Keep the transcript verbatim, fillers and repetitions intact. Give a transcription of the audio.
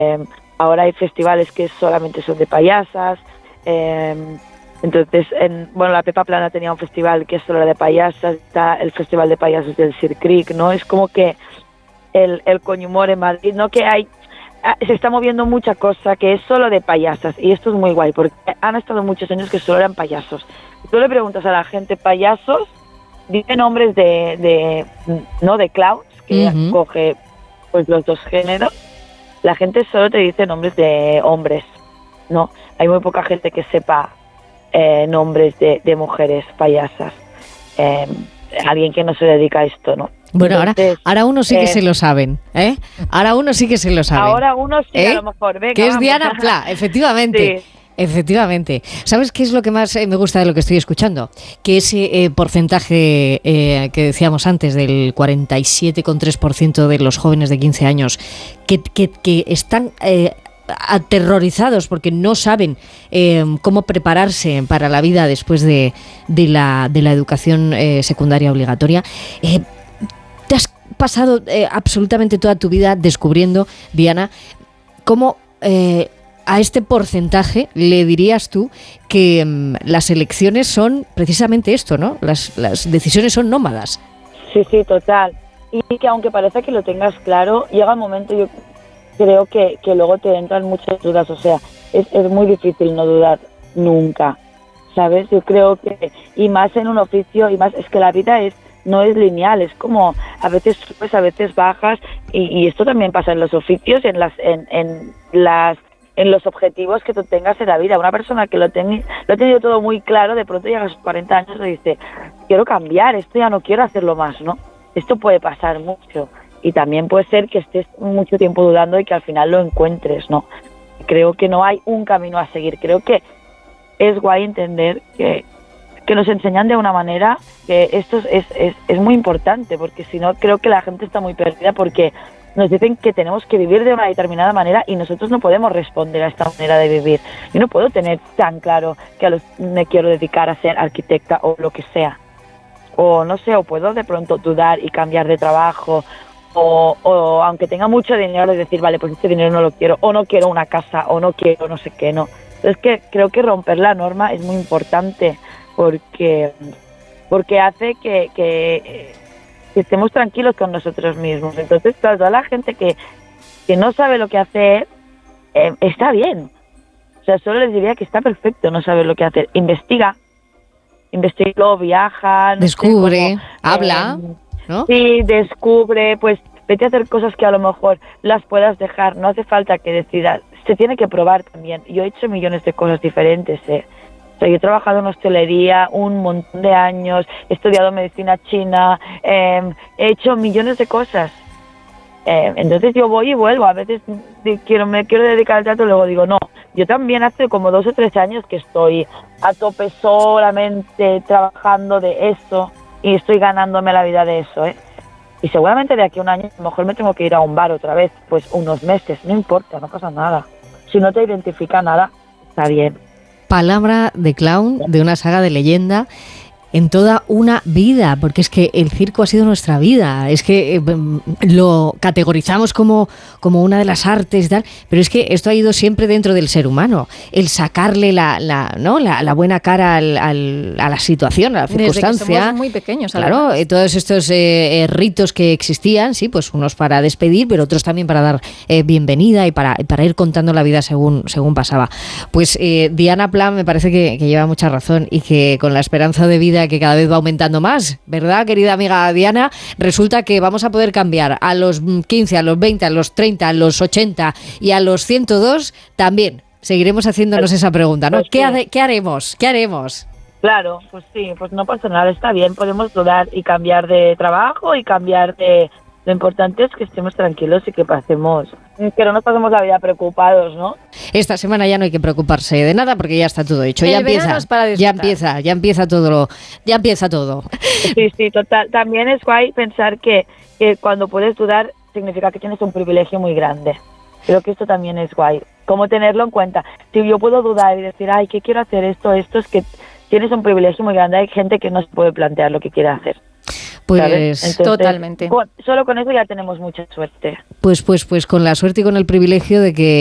Eh, ahora hay festivales que solamente son de payasas. Eh, entonces, en, bueno, la Pepa Plana tenía un festival que solo era de payasas, está el Festival de Payasos del Sir Creek, ¿no? Es como que el, el Coñhumor en Madrid, ¿no? Que hay, se está moviendo mucha cosa que es solo de payasas, y esto es muy guay, porque han estado muchos años que solo eran payasos. Si tú le preguntas a la gente payasos, dice nombres de, de no de clowns, que uh-huh. coge pues los dos géneros. La gente solo te dice nombres de hombres, ¿no? Hay muy poca gente que sepa eh, nombres de, de mujeres payasas. Eh, alguien que no se dedica a esto, ¿no? Bueno, Entonces, ahora, ahora uno sí que eh, se lo saben, ¿eh? Ahora uno sí que se lo saben. Ahora uno sí, ¿eh? A lo mejor. Venga, que es vamos. Diana Pla, efectivamente. Sí. Efectivamente. ¿Sabes qué es lo que más me gusta de lo que estoy escuchando? Que ese eh, porcentaje eh, que decíamos antes del cuarenta y siete coma tres por ciento de los jóvenes de quince años que, que, que están eh, aterrorizados porque no saben eh, cómo prepararse para la vida después de, de, la, de la educación eh, secundaria obligatoria. Eh, te has pasado eh, absolutamente toda tu vida descubriendo, Diana, cómo... Eh, a este porcentaje le dirías tú que um, las elecciones son precisamente esto, ¿no? Las, las decisiones son nómadas. Sí, sí, total. Y que aunque parece que lo tengas claro, llega el momento, yo creo que, que luego te entran muchas dudas. O sea, es, es muy difícil no dudar nunca, ¿sabes? Yo creo que, y más en un oficio, y más, es que la vida es no es lineal, es como a veces subes, a veces bajas, y, y esto también pasa en los oficios, en las, en, en las en los objetivos que tú tengas en la vida. Una persona que lo, ten, lo ha tenido todo muy claro, de pronto llega a sus cuarenta años y dice, quiero cambiar, esto ya no quiero hacerlo más, ¿no? Esto puede pasar mucho, y también puede ser que estés mucho tiempo dudando y que al final lo encuentres, ¿no? Creo que no hay un camino a seguir, creo que es guay entender que, que nos enseñan de una manera que esto es, es, es muy importante, porque si no creo que la gente está muy perdida, porque nos dicen que tenemos que vivir de una determinada manera y nosotros no podemos responder a esta manera de vivir. Yo no puedo tener tan claro que a los, me quiero dedicar a ser arquitecta o lo que sea. O no sé, o puedo de pronto dudar y cambiar de trabajo, o, o aunque tenga mucho dinero, decir, vale, pues este dinero no lo quiero, o no quiero una casa, o no quiero no sé qué, no. Entonces que creo que romper la norma es muy importante, porque, porque hace que... que que estemos tranquilos con nosotros mismos. Entonces, claro, toda la gente que, que no sabe lo que hacer, eh, está bien. O sea, solo les diría que está perfecto no saber lo que hacer. Investiga, investiga, viaja, no descubre, sé cómo, habla, eh, ¿no? Sí, descubre, pues vete a hacer cosas que a lo mejor las puedas dejar. No hace falta que decidas. Se tiene que probar también. Yo he hecho millones de cosas diferentes, eh. Yo he trabajado en hostelería un montón de años, he estudiado medicina china, eh, he hecho millones de cosas. Eh, entonces yo voy y vuelvo. A veces quiero, me quiero dedicar al teatro y luego digo, no. Yo también hace como dos o tres años que estoy a tope solamente trabajando de eso y estoy ganándome la vida de eso, ¿eh? Y seguramente de aquí a un año a lo mejor me tengo que ir a un bar otra vez, pues unos meses, no importa, no pasa nada. Si no te identifica nada, está bien. Palabra de clown de una saga de leyenda en toda una vida, porque es que el circo ha sido nuestra vida, es que eh, lo categorizamos como, como una de las artes y tal, pero es que esto ha ido siempre dentro del ser humano, el sacarle la, la, ¿no? la, la buena cara al, al, a la situación, a la circunstancia. Desde que somos muy pequeños, claro, eh, todos estos eh, eh, ritos que existían, sí, pues unos para despedir, pero otros también para dar eh, bienvenida y para, para ir contando la vida según, según pasaba. Pues eh, Diana Pla me parece que, que lleva mucha razón y que con la esperanza de vida que cada vez va aumentando más, ¿verdad, querida amiga Diana? Resulta que vamos a poder cambiar a los quince, a los veinte, a los treinta, a los ochenta y a los ciento dos también. Seguiremos haciéndonos esa pregunta, ¿no? Pues sí. ¿Qué, ha- ¿Qué haremos? ¿Qué haremos? Claro, pues sí, pues no pasa nada, está bien, podemos dudar y cambiar de trabajo y cambiar de... Lo importante es que estemos tranquilos y que pasemos, que no nos pasemos la vida preocupados, ¿no? Esta semana ya no hay que preocuparse de nada porque ya está todo hecho, El ya verano empieza, es para ya disfrutar. empieza, ya empieza todo, lo, ya empieza todo. Sí, sí, total. También es guay pensar que, que cuando puedes dudar significa que tienes un privilegio muy grande. Creo que esto también es guay, como tenerlo en cuenta. Si yo puedo dudar y decir, ay, ¿qué quiero hacer esto? Esto es que tienes un privilegio muy grande. Hay gente que no se puede plantear lo que quiere hacer. Pues Entonces, totalmente. Con, solo con eso ya tenemos mucha suerte. Pues, pues, pues con la suerte y con el privilegio de que